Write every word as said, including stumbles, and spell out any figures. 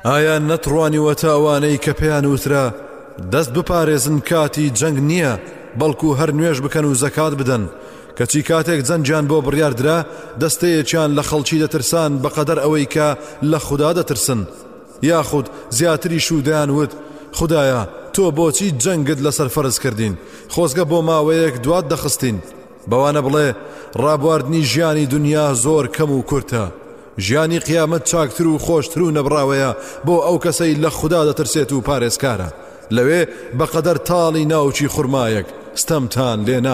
ئایا نەتڕوانیوە تا ئەوانەی کە پێیان وترا دەست بپارێزن کاتی جەنگ نییە بەڵکو هەر نوێژ بکەن و زەکات بدەن کەچی کاتێک جەنجیان بۆ بڕیاردرا دەستەیەکیان لە خەڵکی دەترسان بەقەدەر ئەوەی کە لە خوددا دەترسن یاخود زیاتریش و دەیانوت خوددایە تۆ بۆچی جەنگت لەسەر فەرز کردین خۆزگە بۆ ماوەیەک دوات دەخستین بەوانە بڵێ ڕابواردنی ژیانی دنیا زۆر کەم و کورتە ژیانی قیامەت چاکتر و خۆشتر و نەبراوەیە بۆ ئەو کەسەی لە خوددا دەترسێت و پارێزکارە لەوێ بەقەدەر تاڵی ناوچی خورمایەک ستەمتان لێنا